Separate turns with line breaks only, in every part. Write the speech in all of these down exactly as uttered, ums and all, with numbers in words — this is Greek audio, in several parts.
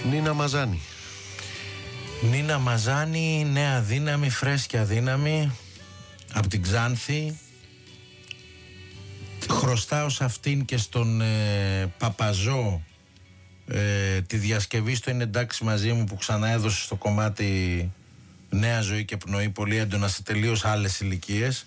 Νίνα Μαζάνη.
Νίνα Μαζάνη, νέα δύναμη, φρέσκια δύναμη, από την Ξάνθη. Χρωστάω σε αυτήν και στον ε, Παπαζό ε, τη διασκευή στο «Είναι εντάξει μαζί μου» που ξανά έδωσε στο κομμάτι νέα ζωή και πνοή πολύ έντονα σε τελείως άλλες ηλικίες.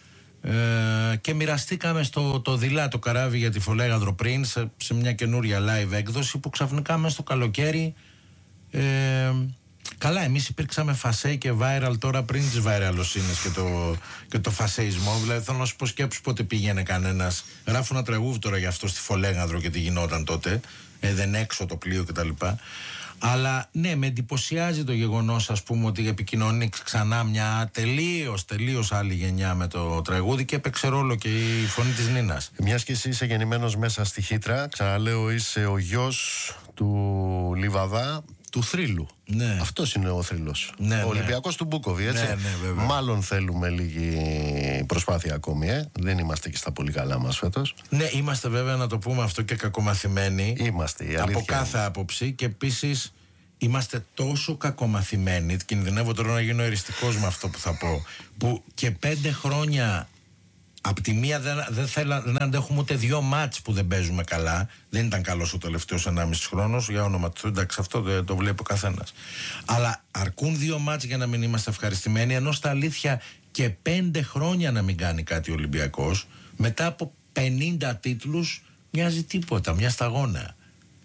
Ε, και μοιραστήκαμε στο το δειλά το καράβι για τη Φολέγανδρο πριν σε, σε μια καινούρια live έκδοση που ξαφνικά μέσα στο καλοκαίρι ε, καλά, εμείς υπήρξαμε φασέ και viral τώρα πριν τις βαϊραλοσύνες και το, και το φασέισμό. Δηλαδή θέλω να σου πω, σκέψου πότε πήγαινε κανένας. Γράφω ένα τραγούδι τώρα για αυτό στη Φολέγανδρο και τι γινόταν τότε. Ε, δεν έξω το πλοίο κτλ. Αλλά ναι, με εντυπωσιάζει το γεγονός, ας πούμε, ότι επικοινωνεί ξανά μια τελείως, τελείως άλλη γενιά με το τραγούδι και έπαιξε ρόλο και η φωνή της Νίνας.
Μιας και εσύ είσαι γεννημένος μέσα στη Χήτρα, ξαναλέω, είσαι ο γιος του Λιβαδά, του Θρύλου.
Ναι.
Αυτός είναι ο Θρύλος.
Ναι,
ο
ναι.
Ολυμπιακός του Μπούκοβι, έτσι.
Ναι, ναι, βέβαια.
Μάλλον θέλουμε λίγη προσπάθεια ακόμη, ε. Δεν είμαστε και στα πολύ καλά μας φέτος.
Ναι, είμαστε βέβαια, να το πούμε αυτό, και κακομαθημένοι.
Είμαστε, η αλήθεια
από κάθε
είναι.
άποψη, και επίσης είμαστε τόσο κακομαθημένοι, κινδυνεύω τώρα να γίνω εριστικός με αυτό που θα πω, που και πέντε χρόνια απ' τη μία δεν, δεν, θέλα, δεν αντέχουμε ούτε δύο μάτς που δεν παίζουμε καλά. Δεν ήταν καλός ο τελευταίος ενάμιση χρόνος, για όνομα του, εντάξει, αυτό δεν το βλέπει ο καθένας. Αλλά αρκούν δύο μάτς για να μην είμαστε ευχαριστημένοι, ενώ στα αλήθεια και πέντε χρόνια να μην κάνει κάτι ο Ολυμπιακός, μετά από πενήντα τίτλους, μοιάζει τίποτα, μια σταγόνα.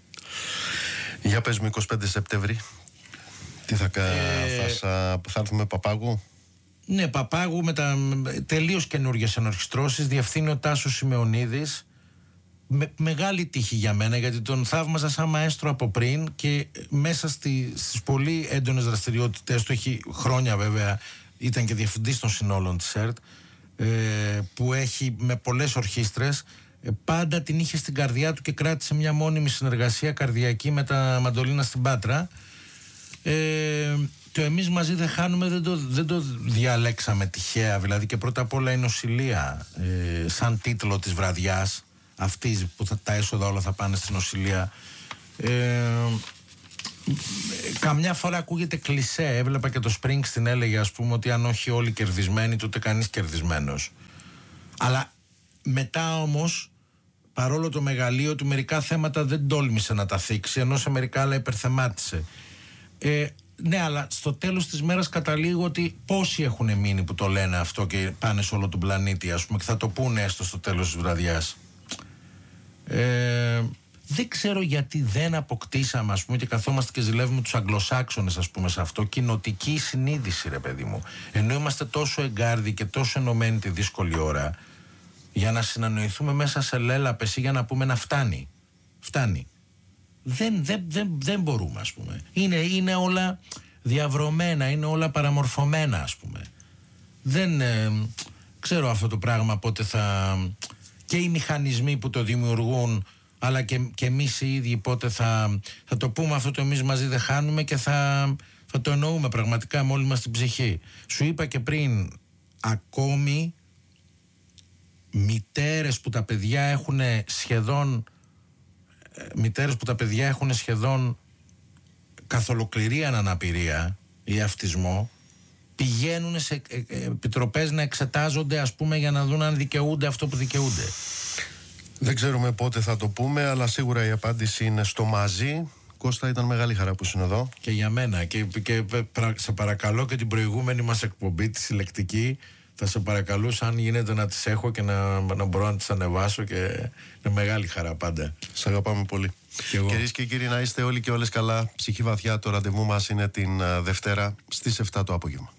Για πες μου, είκοσι πέντε Σεπτέμβρη, τι θα κάνει,
ε...
θα, θα έρθουμε Παπάγου.
Ναι, Παπάγου με τα τελείως καινούργιες ενορχιστρώσεις. Διευθύνει ο Τάσος Σημεωνίδης. Με, μεγάλη τύχη για μένα, γιατί τον θαύμαζα σαν μαέστρο από πριν και μέσα στη, στις πολύ έντονες δραστηριότητες του, έχει χρόνια βέβαια, ήταν και διευθυντής των συνόλων της ΕΡΤ, ε, που έχει με πολλές ορχήστρες, ε, πάντα την είχε στην καρδιά του και κράτησε μια μόνιμη συνεργασία καρδιακή με τα μαντολίνα στην Πάτρα. Ε, το «Εμείς μαζί δεν χάνουμε» δεν το, δεν το διαλέξαμε τυχαία, δηλαδή, και πρώτα απ' όλα η νοσηλεία ε, σαν τίτλο της βραδιάς αυτής που θα, τα έσοδα όλα θα πάνε στην νοσηλεία. ε, καμιά φορά ακούγεται κλισέ, έβλεπα και το Springsteen έλεγε, ας πούμε, ότι αν όχι όλοι κερδισμένοι, τότε κανείς κερδισμένος. Αλλά μετά όμως, παρόλο το μεγαλείο του, μερικά θέματα δεν τόλμησε να τα θίξει, ενώ σε μερικά άλλα υπερθεμάτισε. Ε, ναι, αλλά στο τέλος της μέρας καταλήγω ότι πόσοι έχουν μείνει που το λένε αυτό και πάνε σε όλο τον πλανήτη, ας πούμε, και θα το πούνε έστω στο τέλος της βραδιάς. Ε, δεν ξέρω γιατί δεν αποκτήσαμε, ας πούμε, και καθόμαστε και ζηλεύουμε τους Αγγλοσάξονες, ας πούμε, σε αυτό, κοινοτική συνείδηση, ρε παιδί μου. Ενώ είμαστε τόσο εγκάρδοι και τόσο ενωμένοι τη δύσκολη ώρα, για να συνανοηθούμε μέσα σε λέλαπες ή για να πούμε να φτάνει. Φτάνει. Δεν, δεν, δεν, δεν μπορούμε, ας πούμε. Είναι, είναι όλα διαβρωμένα, είναι όλα παραμορφωμένα, ας πούμε. Δεν ε, ξέρω αυτό το πράγμα πότε θα... Και οι μηχανισμοί που το δημιουργούν, αλλά και, και εμείς οι ίδιοι πότε θα, θα το πούμε αυτό το «Εμείς μαζί δεν χάνουμε» και θα, θα το εννοούμε πραγματικά με όλη μας την ψυχή. Σου είπα και πριν, ακόμη μητέρες που τα παιδιά έχουν σχεδόν μητέρες που τα παιδιά έχουν σχεδόν καθ' ολοκληρία αναπηρία ή αυτισμό, πηγαίνουν σε επιτροπές να εξετάζονται, ας πούμε, για να δουν αν δικαιούνται αυτό που δικαιούνται.
Δεν ξέρουμε πότε θα το πούμε, αλλά σίγουρα η απάντηση είναι στο μαζί. Κώστα, ήταν μεγάλη χαρά που είσαι εδώ.
Και για μένα. Και, και σε παρακαλώ και την προηγούμενη μας εκπομπή, τη συλλεκτική, θα σε παρακαλούσα αν γίνεται να τις έχω και να, να μπορώ να τις ανεβάσω, και είναι μεγάλη χαρά πάντα.
Σ' αγαπάμε πολύ. Κυρίες και κύριοι, να είστε όλοι και όλες καλά. Ψυχή βαθιά, το ραντεβού μας είναι την Δευτέρα στις εφτά το απόγευμα.